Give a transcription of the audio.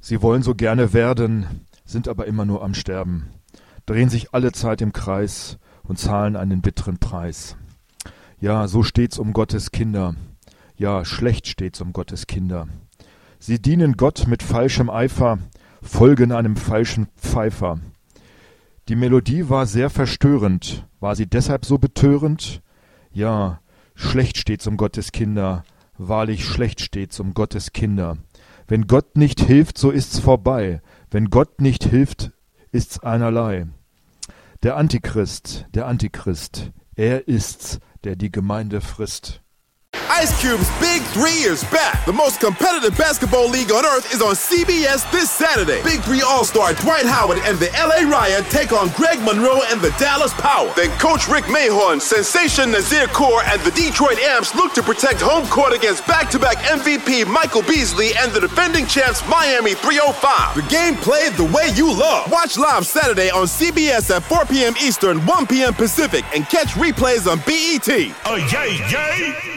Sie wollen so gerne werden, sind aber immer nur am Sterben, drehen sich alle Zeit im Kreis und zahlen einen bitteren Preis. Ja, so steht's um Gottes Kinder. Ja, schlecht steht's um Gottes Kinder. Sie dienen Gott mit falschem Eifer, folgen einem falschen Pfeifer. Die Melodie war sehr verstörend. War sie deshalb so betörend? Ja, schlecht steht's um Gottes Kinder. Wahrlich schlecht steht's um Gottes Kinder. Wenn Gott nicht hilft, so ist's vorbei. Wenn Gott nicht hilft, ist's einerlei. Der Antichrist, er ist's, der die Gemeinde frisst. Ice Cube's Big 3 is back. The most competitive basketball league on earth is on CBS this Saturday. Big 3 All-Star Dwight Howard and the LA Riot take on Greg Monroe and the Dallas Power. Then Coach Rick Mahorn, Sensation Nazir Kaur, and the Detroit Amps look to protect home court against back-to-back MVP Michael Beasley and the defending champs Miami 305. The game played the way you love. Watch live Saturday on CBS at 4 p.m. Eastern, 1 p.m. Pacific, and catch replays on BET. Oh, yay, yay!